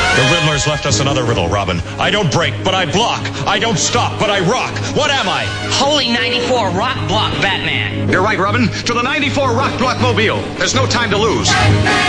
The Riddler's left us another riddle, Robin. I don't break, but I block. I don't stop, but I rock. What am I? Holy 94 Rock Block Batman. You're right, Robin. To the 94 Rock Block Mobile. There's no time to lose.